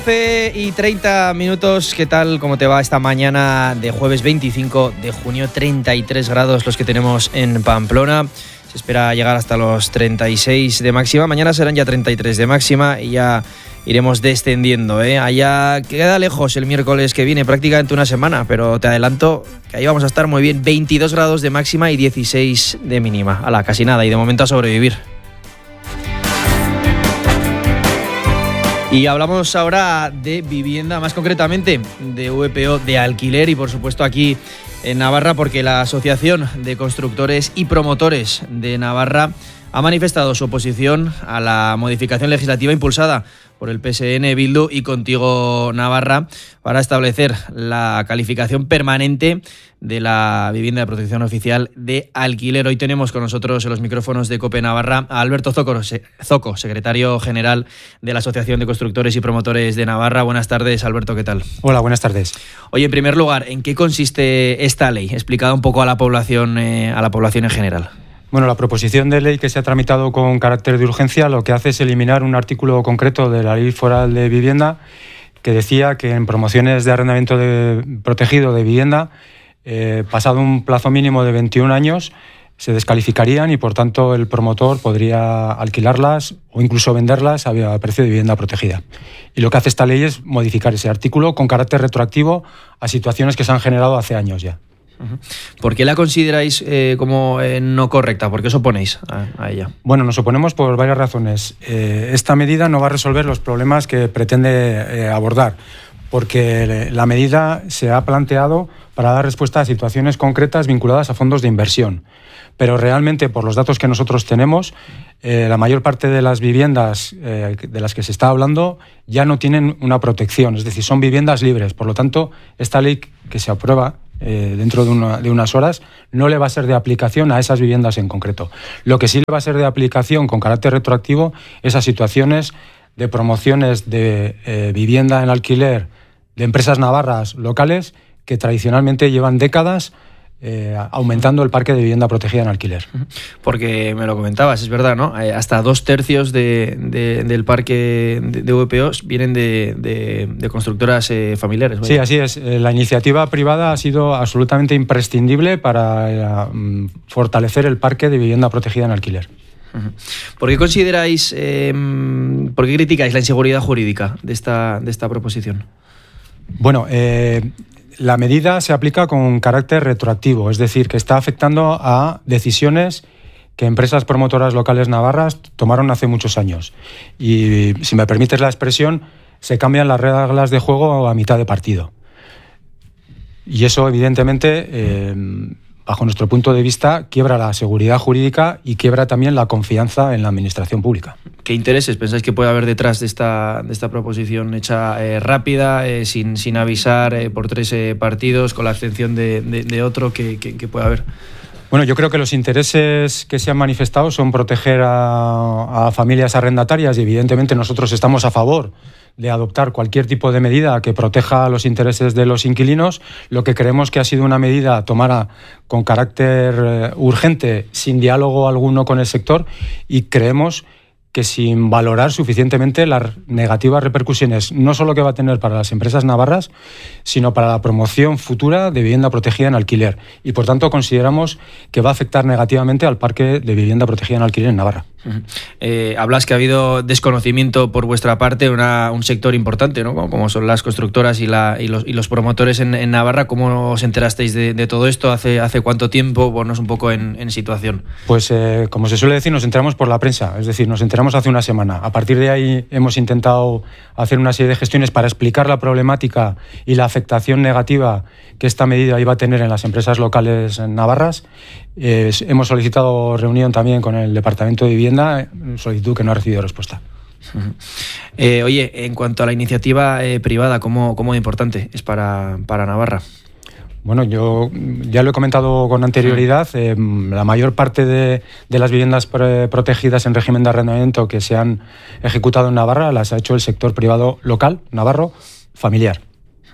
12:30, ¿qué tal? ¿Cómo te va esta mañana de jueves 25 de junio? 33 grados los que tenemos en Pamplona. Se espera llegar hasta los 36 de máxima. Mañana serán ya 33 de máxima y ya iremos descendiendo, Allá queda lejos el miércoles que viene, prácticamente una semana, pero te adelanto que ahí vamos a estar muy bien. 22 grados de máxima y 16 de mínima. Ala, casi nada, y de momento a sobrevivir. Y hablamos ahora de vivienda, más concretamente de VPO, de alquiler y por supuesto aquí en Navarra, porque la Asociación de Constructores y Promotores de Navarra ha manifestado su oposición a la modificación legislativa impulsada por el PSN, Bildu y Contigo Navarra para establecer la calificación permanente de la vivienda de protección oficial de alquiler. Hoy tenemos con nosotros en los micrófonos de COPE Navarra a Alberto Zoco, secretario general de la Asociación de Constructores y Promotores de Navarra. Buenas tardes, Alberto, ¿qué tal? Hola, buenas tardes. Oye, en primer lugar, ¿en qué consiste esta ley? Explicada un poco a la población en general. Bueno, la proposición de ley que se ha tramitado con carácter de urgencia lo que hace es eliminar un artículo concreto de la Ley Foral de Vivienda que decía que en promociones de arrendamiento protegido de vivienda, pasado un plazo mínimo de 21 años, se descalificarían y, por tanto, el promotor podría alquilarlas o incluso venderlas a precio de vivienda protegida. Y lo que hace esta ley es modificar ese artículo con carácter retroactivo a situaciones que se han generado hace años ya. ¿Por qué la consideráis como no correcta? ¿Por qué os oponéis a ella? Bueno, nos oponemos por varias razones. Esta medida no va a resolver los problemas que pretende abordar, porque la medida se ha planteado para dar respuesta a situaciones concretas vinculadas a fondos de inversión. Pero realmente, por los datos que nosotros tenemos, la mayor parte de las viviendas de las que se está hablando ya no tienen una protección, es decir, son viviendas libres. Por lo tanto, esta ley que se aprueba dentro de unas horas no le va a ser de aplicación a esas viviendas en concreto. Lo que sí le va a ser de aplicación con carácter retroactivo es a situaciones de promociones de vivienda en alquiler de empresas navarras locales que tradicionalmente llevan décadas aumentando el parque de vivienda protegida en alquiler. Porque me lo comentabas, es verdad, ¿no? Hasta 2/3 del parque de VPOs vienen de constructoras familiares. Sí, así es. La iniciativa privada ha sido absolutamente imprescindible para fortalecer el parque de vivienda protegida en alquiler. ¿Por qué consideráis, por qué criticáis la inseguridad jurídica de esta proposición? Bueno, la medida se aplica con carácter retroactivo, es decir, que está afectando a decisiones que empresas promotoras locales navarras tomaron hace muchos años. Y, si me permites la expresión, se cambian las reglas de juego a mitad de partido. Y eso, evidentemente, bajo nuestro punto de vista, quiebra la seguridad jurídica y quiebra también la confianza en la administración pública. ¿Qué intereses pensáis que puede haber detrás de esta proposición hecha rápida, sin avisar, por 3 partidos, con la abstención de otro? ¿Qué puede haber? Bueno, yo creo que los intereses que se han manifestado son proteger a familias arrendatarias y, evidentemente, nosotros estamos a favor de adoptar cualquier tipo de medida que proteja los intereses de los inquilinos. Lo que creemos que ha sido una medida tomada con carácter urgente, sin diálogo alguno con el sector, y creemos que sin valorar suficientemente las negativas repercusiones, no solo que va a tener para las empresas navarras, sino para la promoción futura de vivienda protegida en alquiler. Y, por tanto, consideramos que va a afectar negativamente al parque de vivienda protegida en alquiler en Navarra. Hablas que ha habido desconocimiento por vuestra parte, un sector importante, ¿no? Como son las constructoras y los promotores en Navarra. ¿Cómo os enterasteis de todo esto? ¿Hace cuánto tiempo? Ponnos un poco en situación. Pues, como se suele decir, nos enteramos por la prensa, es decir, nos enteramos hace una semana. A partir de ahí hemos intentado hacer una serie de gestiones para explicar la problemática y la afectación negativa que esta medida iba a tener en las empresas locales navarras. Hemos solicitado reunión también con el Departamento de Vivienda, solicitud que no ha recibido respuesta. Oye, en cuanto a la iniciativa privada, ¿cómo de importante es para Navarra? Bueno, yo ya lo he comentado con anterioridad. La mayor parte de las viviendas protegidas en régimen de arrendamiento que se han ejecutado en Navarra las ha hecho el sector privado local, navarro, familiar.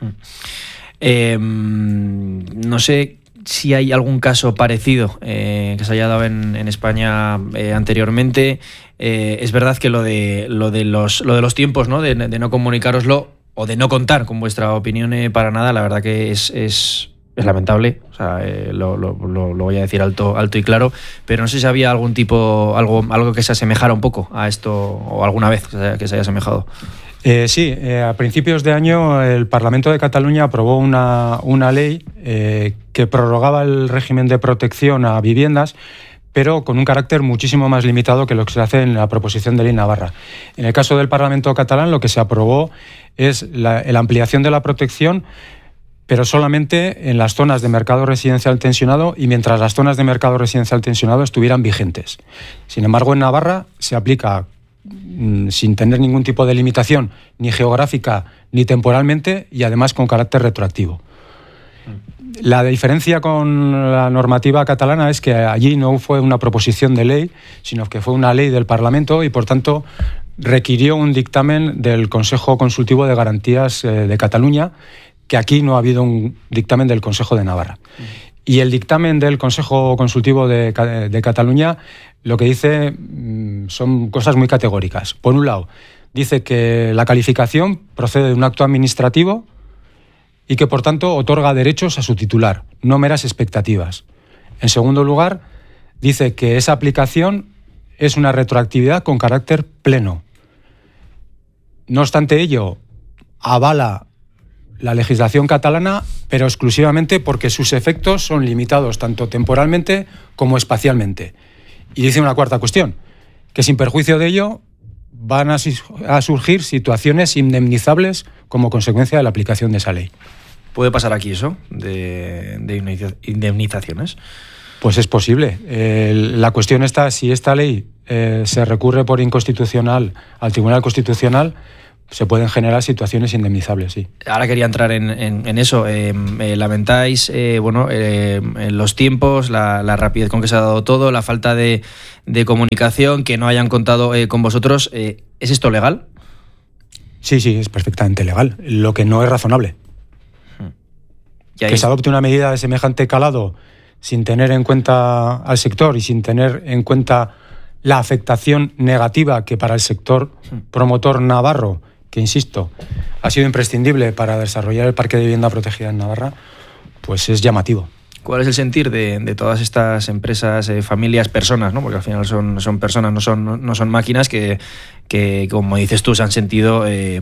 No sé si hay algún caso parecido que se haya dado en España anteriormente. Es verdad que lo de los tiempos, ¿no? de no comunicároslo o de no contar con vuestra opinión para nada, la verdad que es lamentable. O sea, lo voy a decir alto y claro, pero no sé si había algún tipo, algo que se asemejara un poco a esto, o alguna vez que se haya asemejado. Sí, a principios de año el Parlamento de Cataluña aprobó una ley que prorrogaba el régimen de protección a viviendas, pero con un carácter muchísimo más limitado que lo que se hace en la proposición de ley navarra. En el caso del Parlamento catalán, lo que se aprobó es la ampliación de la protección, pero solamente en las zonas de mercado residencial tensionado y mientras las zonas de mercado residencial tensionado estuvieran vigentes. Sin embargo, en Navarra se aplica sin tener ningún tipo de limitación, ni geográfica ni temporalmente, y además con carácter retroactivo. La diferencia con la normativa catalana es que allí no fue una proposición de ley, sino que fue una ley del Parlamento y, por tanto, requirió un dictamen del Consejo Consultivo de Garantías de Cataluña, que aquí no ha habido un dictamen del Consejo de Navarra. Y el dictamen del Consejo Consultivo de Cataluña lo que dice son cosas muy categóricas. Por un lado, dice que la calificación procede de un acto administrativo y que, por tanto, otorga derechos a su titular, no meras expectativas. En segundo lugar, dice que esa aplicación es una retroactividad con carácter pleno. No obstante ello, avala la legislación catalana, pero exclusivamente porque sus efectos son limitados tanto temporalmente como espacialmente. Y dice una cuarta cuestión, que sin perjuicio de ello van a surgir situaciones indemnizables como consecuencia de la aplicación de esa ley. ¿Puede pasar aquí eso, de indemnizaciones? Pues es posible. La cuestión está si esta ley se recurre por inconstitucional al Tribunal Constitucional, se pueden generar situaciones indemnizables, sí. Ahora quería entrar en eso. Lamentáis los tiempos, la rapidez con que se ha dado todo, la falta de comunicación, que no hayan contado con vosotros. ¿Es esto legal? Sí, es perfectamente legal. Lo que no es razonable. Que se adopte una medida de semejante calado sin tener en cuenta al sector y sin tener en cuenta la afectación negativa que para el sector promotor navarro, que insisto, ha sido imprescindible para desarrollar el parque de vivienda protegida en Navarra, pues es llamativo. ¿Cuál es el sentir de todas estas empresas, familias, personas, ¿no? Porque al final son personas, no son máquinas que, como dices tú, se han sentido,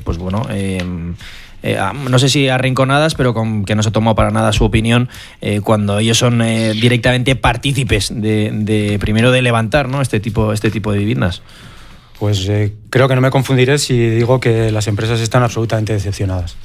no sé si arrinconadas, pero que no se ha tomado para nada su opinión cuando ellos son directamente partícipes de primero de levantar, ¿no?, este tipo de viviendas? Pues creo que no me confundiré si digo que las empresas están absolutamente decepcionadas.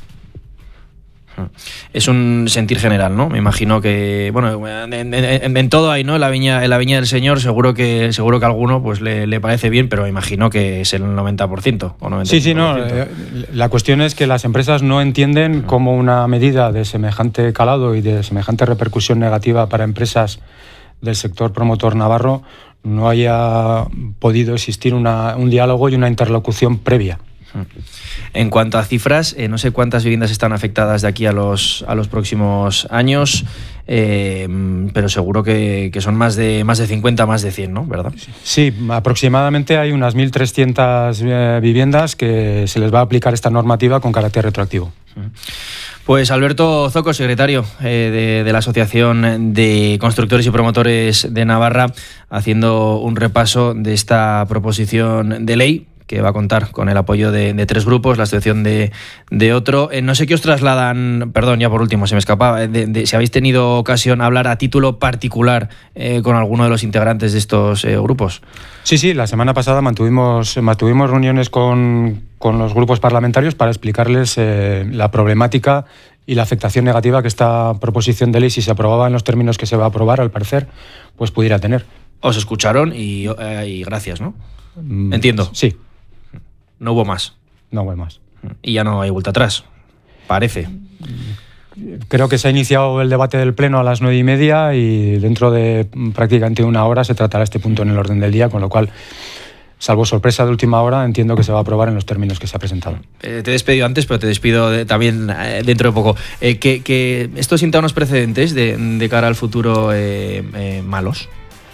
Es un sentir general, ¿no? Me imagino que, bueno, en todo hay, ¿no? En la viña del Señor, seguro que a alguno pues le parece bien, pero me imagino que es el 90% o 95%. Sí, no. La cuestión es que las empresas no entienden cómo una medida de semejante calado y de semejante repercusión negativa para empresas del sector promotor navarro no haya podido existir un diálogo y una interlocución previa. En cuanto a cifras, no sé cuántas viviendas están afectadas de aquí a los próximos años, pero seguro que son más de 50, más de 100, ¿no? ¿Verdad? Sí, aproximadamente hay unas 1.300 viviendas que se les va a aplicar esta normativa con carácter retroactivo. Pues Alberto Zoco, secretario de la Asociación de Constructores y Promotores de Navarra, haciendo un repaso de esta proposición de ley que va a contar con el apoyo de 3 grupos, la excepción de otro. No sé qué os trasladan, perdón, ya por último, se me escapaba, si habéis tenido ocasión de hablar a título particular con alguno de los integrantes de estos grupos. Sí, la semana pasada mantuvimos reuniones con los grupos parlamentarios para explicarles la problemática y la afectación negativa que esta proposición de ley, si se aprobaba en los términos que se va a aprobar, al parecer, pues pudiera tener. Os escucharon y gracias, ¿no? Entiendo. Sí. No hubo más. No hubo más. Y ya no hay vuelta atrás, parece. Creo que se ha iniciado el debate del Pleno a las 9:30 y dentro de prácticamente una hora se tratará este punto en el orden del día, con lo cual, salvo sorpresa de última hora, entiendo que se va a aprobar en los términos que se ha presentado. Te he despedido antes, pero te despido también dentro de poco. Que esto sienta unos precedentes de cara al futuro malos.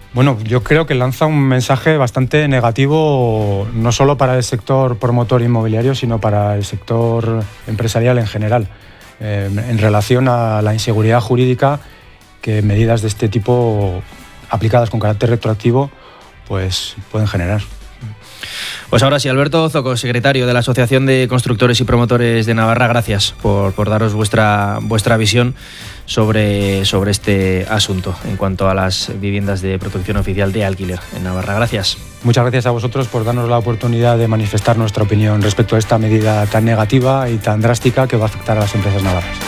Bueno, yo creo que lanza un mensaje bastante negativo, no solo para el sector promotor inmobiliario, sino para el sector empresarial en general, en relación a la inseguridad jurídica que medidas de este tipo aplicadas con carácter retroactivo pues pueden generar. Pues ahora sí, Alberto Zoco, secretario de la Asociación de Constructores y Promotores de Navarra, gracias por daros vuestra visión sobre este asunto en cuanto a las viviendas de protección oficial de alquiler en Navarra. Gracias. Muchas gracias a vosotros por darnos la oportunidad de manifestar nuestra opinión respecto a esta medida tan negativa y tan drástica que va a afectar a las empresas navarras.